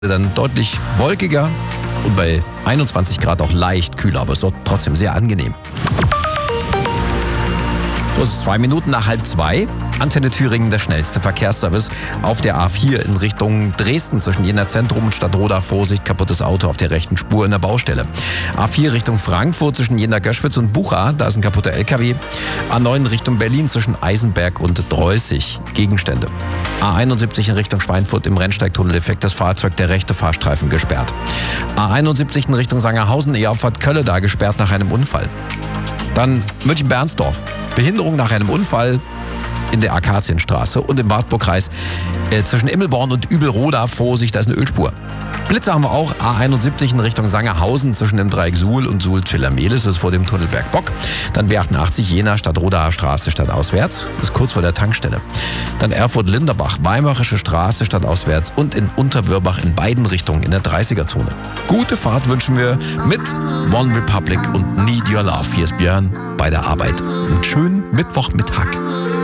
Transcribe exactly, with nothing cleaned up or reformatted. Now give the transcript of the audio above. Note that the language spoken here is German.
Dann deutlich wolkiger und bei einundzwanzig Grad auch leicht kühler, aber es ist trotzdem sehr angenehm. So, es ist zwei Minuten nach halb zwei. Antenne Thüringen, der schnellste Verkehrsservice auf der A vier in Richtung Dresden zwischen Jena Zentrum und Stadtroda. Vorsicht, kaputtes Auto auf der rechten Spur in der Baustelle. A vier Richtung Frankfurt zwischen Jena Göschwitz und Bucha, da ist ein kaputter L K W. A neun Richtung Berlin zwischen Eisenberg und Dreußig, Gegenstände. A einundsiebzig in Richtung Schweinfurt im Rennsteigtunnel defektes Fahrzeug, der rechte Fahrstreifen gesperrt. A einundsiebzig in Richtung Sangerhausen, E-Auffahrt Kölle, da gesperrt nach einem Unfall. Dann München-Bernsdorf, Behinderung nach einem Unfall in der Akazienstraße und im Wartburgkreis äh, zwischen Immelborn und Übelroda. Vorsicht, da ist eine Ölspur. Blitze haben wir auch. A einundsiebzig in Richtung Sangerhausen zwischen dem Dreieck Suhl und Suhl-Zwillamelis, das ist vor dem Tunnel Bergbock. Dann B achtundachtzig Jena Stadtrodaer Straße stadtauswärts, das ist kurz vor der Tankstelle. Dann Erfurt-Linderbach, Weimarische Straße stadtauswärts und in Unterwörbach in beiden Richtungen in der dreißiger-Zone. Gute Fahrt wünschen wir mit One Republic und Need Your Love. Hier ist Björn bei der Arbeit. Einen schönen Mittwochmittag.